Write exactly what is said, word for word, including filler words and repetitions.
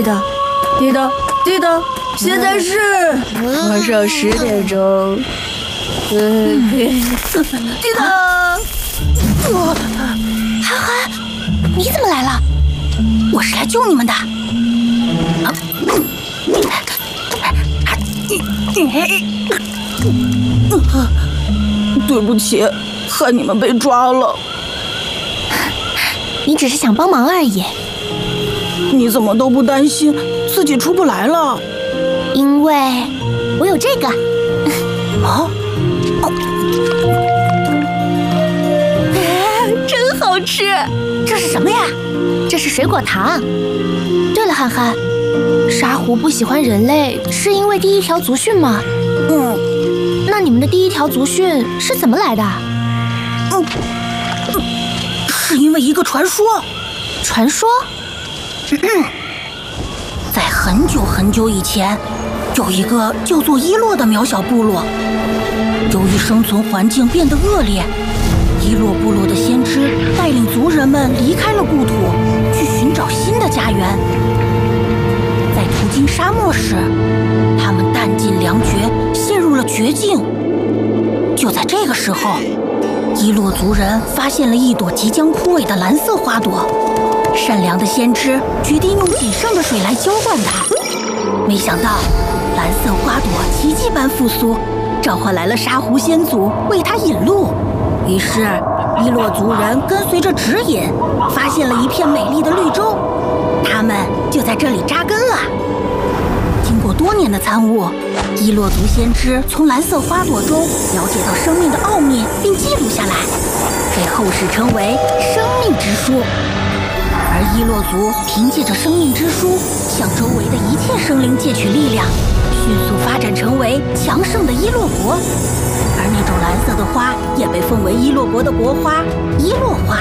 滴答，滴答，滴答，现在是晚上十点钟。嗯，滴答。 我，憨憨，你怎么来了？我是来救你们的。啊， 对不起，害你们被抓了。 你只是想帮忙而已。 你怎么都不担心自己出不来了？ 因为我有这个。 啊？哦， 真好吃！这是什么呀？这是水果糖。对了，憨憨，沙狐不喜欢人类，是因为第一条族训吗？ 嗯。 那你们的第一条族训是怎么来的？ 嗯，是因为一个传说。 传说？ 嗯，在很久很久以前，有一个叫做伊洛的渺小部落。由于生存环境变得恶劣，伊洛部落的先知带领族人们离开了故土，去寻找新的家园。在途经沙漠时，他们弹尽粮绝，陷入了绝境。就在这个时候，伊洛族人发现了一朵即将枯萎的蓝色花朵。善良的先知决定用仅剩的水来浇灌它，没想到蓝色花朵奇迹般复苏，召唤来了沙狐先祖为它引路。于是伊洛族人跟随着指引，发现了一片美丽的绿洲，他们就在这里扎根了。经过多年的参悟，伊洛族先知从蓝色花朵中了解到生命的奥秘，并记录下来，被后世称为生命之书。而伊洛族凭借着生命之书，向周围的一切生灵借取力量，迅速发展成为强盛的伊洛国。而那种蓝色的花也被奉为伊洛国的国花——伊洛花。